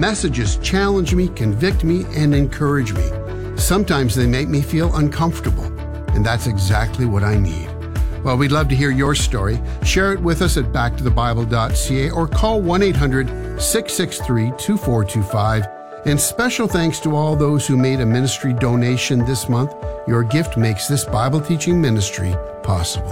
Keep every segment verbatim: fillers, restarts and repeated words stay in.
Messages challenge me, convict me, and encourage me. Sometimes they make me feel uncomfortable, and that's exactly what I need. Well, we'd love to hear your story. Share it with us at back to the bible dot c a or call one eight hundred, six six three, two four two five. And special thanks to all those who made a ministry donation this month. Your gift makes this Bible teaching ministry possible.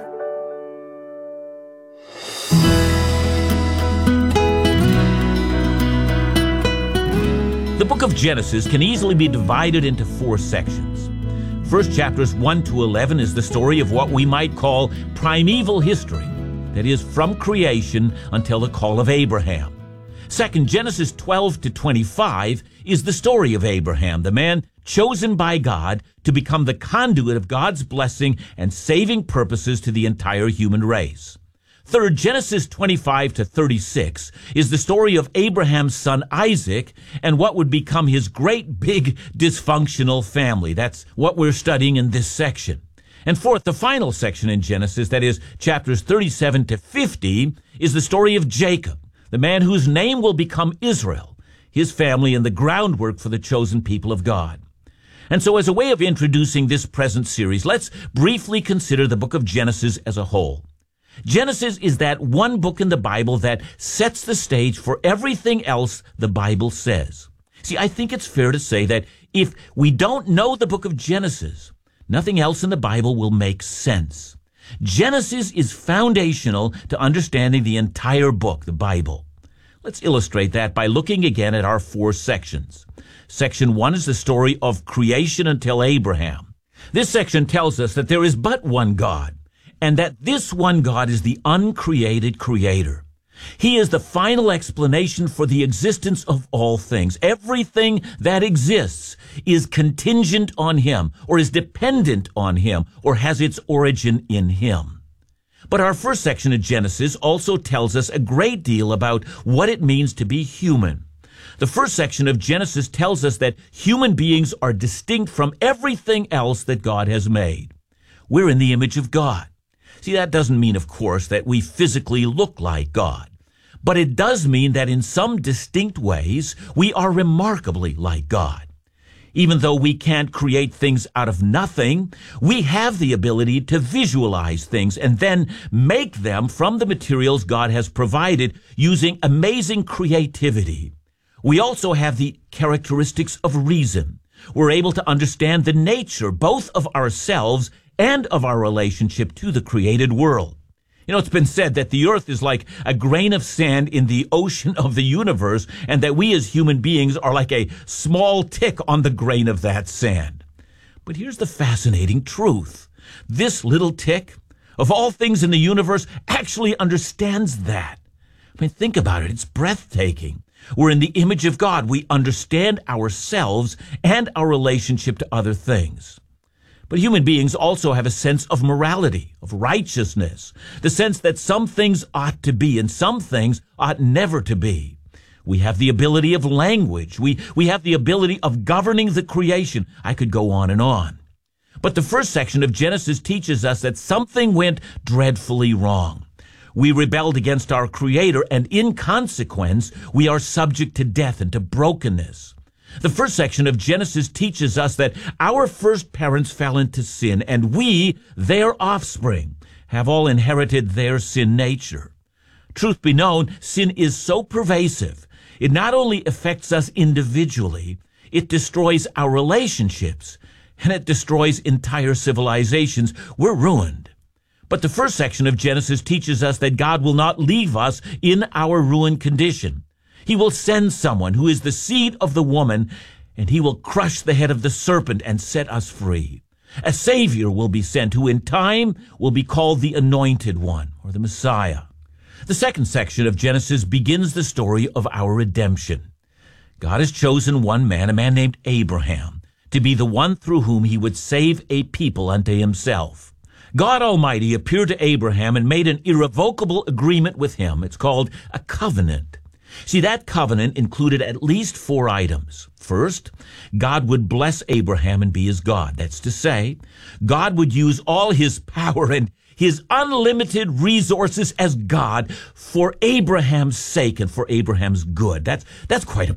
The book of Genesis can easily be divided into four sections. First, chapters one to eleven is the story of what we might call primeval history, that is, from creation until the call of Abraham. Second, Genesis twelve to twenty-five is the story of Abraham, the man chosen by God to become the conduit of God's blessing and saving purposes to the entire human race. Third, Genesis twenty-five to thirty-six is the story of Abraham's son Isaac and what would become his great big dysfunctional family. That's what we're studying in this section. And fourth, the final section in Genesis, that is chapters thirty-seven to fifty, is the story of Jacob, the man whose name will become Israel, his family, and the groundwork for the chosen people of God. And so as a way of introducing this present series, let's briefly consider the book of Genesis as a whole. Genesis is that one book in the Bible that sets the stage for everything else the Bible says. See, I think it's fair to say that if we don't know the book of Genesis, nothing else in the Bible will make sense. Genesis is foundational to understanding the entire book, the Bible. Let's illustrate that by looking again at our four sections. Section one is the story of creation until Abraham. This section tells us that there is but one God, and that this one God is the uncreated creator. He is the final explanation for the existence of all things. Everything that exists is contingent on him, or is dependent on him, or has its origin in him. But our first section of Genesis also tells us a great deal about what it means to be human. The first section of Genesis tells us that human beings are distinct from everything else that God has made. We're in the image of God. See, that doesn't mean, of course, that we physically look like God. But it does mean that in some distinct ways, we are remarkably like God. Even though we can't create things out of nothing, we have the ability to visualize things and then make them from the materials God has provided using amazing creativity. We also have the characteristics of reason. We're able to understand the nature both of ourselves and of our relationship to the created world. You know, it's been said that the earth is like a grain of sand in the ocean of the universe, and that we as human beings are like a small tick on the grain of that sand. But here's the fascinating truth. This little tick, of all things in the universe, actually understands that. I mean, think about it. It's breathtaking. We're in the image of God. We understand ourselves and our relationship to other things. But human beings also have a sense of morality, of righteousness, the sense that some things ought to be and some things ought never to be. We have the ability of language. We, we have the ability of governing the creation. I could go on and on. But the first section of Genesis teaches us that something went dreadfully wrong. We rebelled against our Creator, and in consequence, we are subject to death and to brokenness. The first section of Genesis teaches us that our first parents fell into sin, and we, their offspring, have all inherited their sin nature. Truth be known, sin is so pervasive, it not only affects us individually, it destroys our relationships, and it destroys entire civilizations. We're ruined. But the first section of Genesis teaches us that God will not leave us in our ruined condition. He will send someone who is the seed of the woman, and he will crush the head of the serpent and set us free. A Savior will be sent who in time will be called the Anointed One, or the Messiah. The second section of Genesis begins the story of our redemption. God has chosen one man, a man named Abraham, to be the one through whom he would save a people unto himself. God Almighty appeared to Abraham and made an irrevocable agreement with him. It's called a covenant. See, that covenant included at least four items. First, God would bless Abraham and be his God. That's to say, God would use all his power and his unlimited resources as God for Abraham's sake and for Abraham's good. That's, that's quite a